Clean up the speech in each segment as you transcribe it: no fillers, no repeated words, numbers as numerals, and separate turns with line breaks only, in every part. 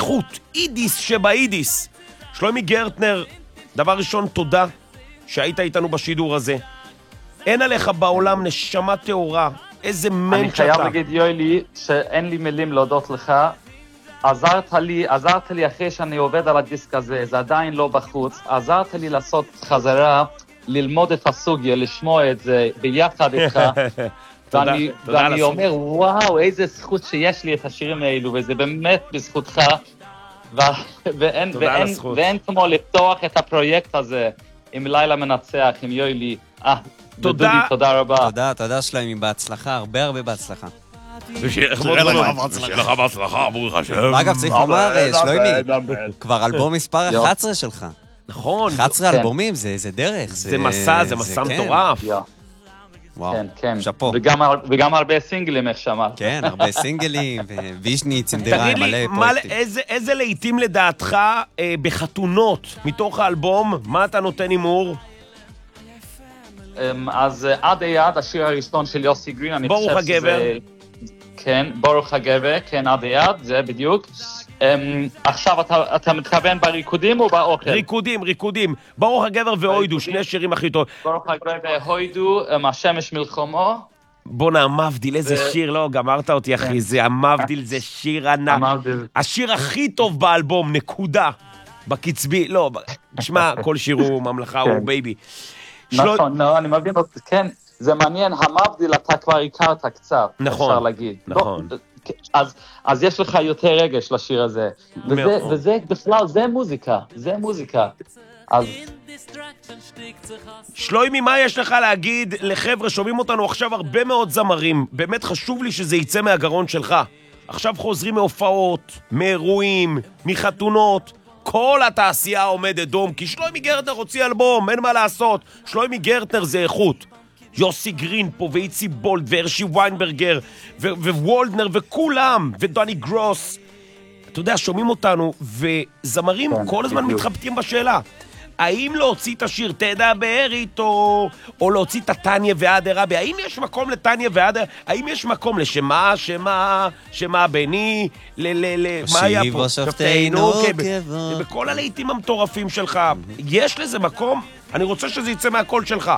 איכות, אידיס שבאידיס. שלומי גרטנר, דבר ראשון, תודה שהיית איתנו בשידור הזה. אין עליך בעולם נשמה תאורה, איזה מנט
אני
שאתה.
חייב להגיד, יואלי, שאין לי מילים להודות לך. עזרת לי אחרי שאני עובד על הדיסק הזה, זה עדיין לא בחוץ, עזרת לי לעשות חזרה, ללמוד את הסוגיה, לשמוע את זה ביחד איתך. ואני אומר, וואו, איזה זכות שיש לי את השירים האלו, וזה באמת בזכותך, ואין כמו לפתוח את הפרויקט הזה עם לילה מנצח, עם יואלי.
תודה.
תודה רבה.
תודה שלומי, בהצלחה, הרבה בהצלחה.
ושיהיה לך בהצלחה, ברוך השם.
אגב, צריך לומר, שלומי, כבר אלבום מספר 11 שלך.
נכון.
11 אלבומים, זה דרך.
זה מסע מטורף.
כן.
שפו.
וגם הרבה סינגלים, איך שאמרת.
כן, הרבה סינגלים, ווישני, צנדרה, מלא פרויקטים.
איזה לעיתים לדעתך בחתונות מתוך האלבום, מה אתה נותן הימור?
אז עד היד, השיר הראשון של יוסי גרין, אני
ברוך
חושב שזה...
הגבר.
כן, ברוך הגבר, כן, עד היד, זה בדיוק. עכשיו אתה מתכוון בריקודים או באוכל?
ריקודים. ברוך הגבר והוידו, שני שירים הכי טוב.
ברוך הגבר והוידו, השמש מלחומו.
בונה, המבדיל, איזה שיר, לא, גמרת אותי אחי, זה המבדיל, זה שיר ענק. השיר הכי טוב באלבום, נקודה. בקצבי, לא, תשמע, כל שיר הוא ממלכה, הוא בייבי.
נכון, לא, אני מבין אותי, כן, זה מעניין, המבדיל אתה כבר הכרת קצת, אפשר להגיד.
נכון.
אז יש לך יותר רגש לשיר הזה, וזה בכלל, זה מוזיקה. אז...
שלומי, מה יש לך להגיד לחבר'ה, שומעים אותנו עכשיו הרבה מאוד זמרים, באמת חשוב לי שזה יצא מהגרון שלך. עכשיו חוזרים מהופעות, מאירועים, מחתונות, כל התעשייה עומדת דום, כי שלומי גרטנר הוציא אלבום, אין מה לעשות. שלומי גרטנר זה איכות. יוסי גרין פה, ואיצי בולד, והרשי ויינברגר, ווולדנר, וכולם, ודוני גרוס. אתה יודע, שומעים אותנו, וזמרים כל הזמן מתחבטים בשאלה. האם להוציא את השיר תדבר איתו, או להוציא את טניה ועדה רבי? האם יש מקום לטניה ועדה? האם יש מקום שמה ביני, מה היה פה?
שופטינו,
בכל הלעיתים המטורפים שלך, יש לזה מקום? אני רוצה שזה יצא מהקול שלך.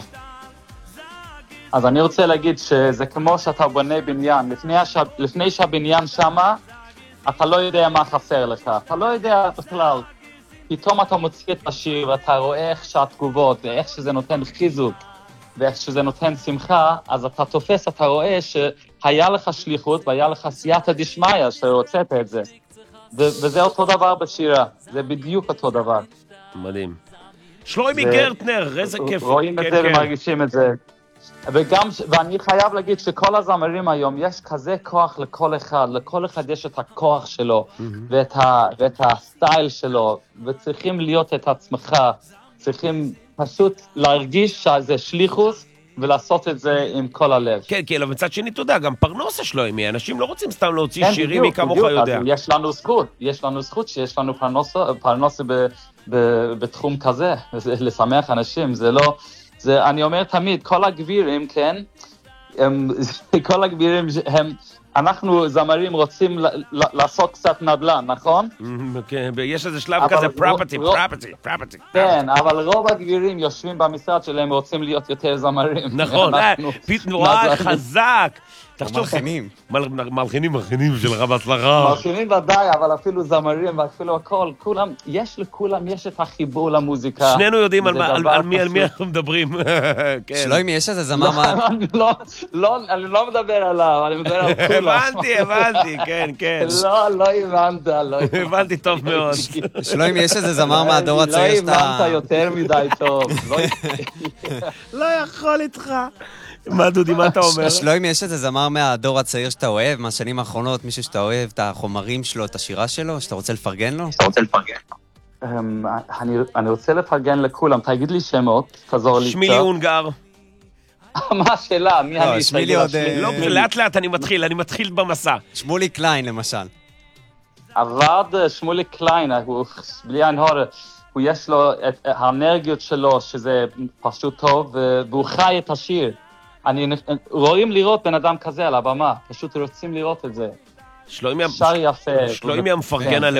אז אני רוצה להגיד שזה כמו שאתה בונה בניין, לפני שהבניין שמה, אתה לא יודע מה חסר לך, אתה לא יודע בכלל. פתאום אתה מוציא את השיר ואתה רואה איך שהתגובות ואיך שזה נותן חיזוק ואיך שזה נותן שמחה, אז אתה תופס, אתה רואה שהיה לך שליחות והיה לך סייעתא דשמיא שהוצאת את זה. וזה אותו דבר בשירה, זה בדיוק אותו דבר.
מדהים. שלומי גרטנר, איזה כיף.
רואים את זה ומרגישים את זה. ואני חייב להגיד שכל הזמרים היום, יש כזה כוח לכל אחד יש את הכוח שלו, ואת הסטייל שלו, וצריכים להיות את עצמך, צריכים פשוט להרגיש שזה שליחוס, ולעשות את זה עם כל הלב.
כן, כי מצד שני, תודה, גם פרנוסה שלו, אנשים לא רוצים סתם להוציא שירים, מי כמוך יודע.
יש לנו זכות שיש לנו פרנוסה בתחום כזה, לשמח אנשים, זה לא... אני אומר תמיד, כל הגבירים, כן, כל הגבירים, אנחנו זמרים רוצים לעשות קצת נדל"ן, נכון?
כן, יש איזה שלב כזה, פרופרטי.
כן, אבל רוב הגבירים יושבים במשרד שלהם רוצים להיות יותר זמרים.
נכון, פתנועה חזק.
מלחינים.
מלחינים של רב הצלחה.
מלחינים ודאי, אבל אפילו זמרים ואפילו הכל, לכולם יש את החיבור למוזיקה.
שנינו יודעים על מי אנחנו מדברים.
שלומי, יש איזה זמר מה...
אני לא מדבר עליו, אני מדבר על כולם.
הבנתי, כן.
לא הבנת.
הבנתי טוב מאוד.
שלומי, יש איזה זמר מהדור הצעיר שאתה...
לא הבנת יותר מדי טוב.
לא יכול איתך. מה דודי, מה אתה אומר?
שלומי, יש איזה זמר מהדור הצעיר שאתה אוהב, מהשנים האחרונות, מישהו שאתה אוהב, את החומרים שלו, את השירה שלו, שאתה רוצה לפרגן לו?
אני רוצה לפרגן לכולם, תגיד לי שמות, תעזור לי קצת.
שמילי אונגר.
מה השאלה? מי אני?
שמילי עוד...
לא, לאט אני מתחיל במסע.
שמולי קליין, למשל.
עבד שמולי קליין, בלי עין הורה, יש לו את האנרגיות שלו, שזה פשוט טוב, והוא חי את השיר. רואים לראות בן אדם כזה על הבמה, פשוט רוצים לראות את זה.
שלומי המפרגן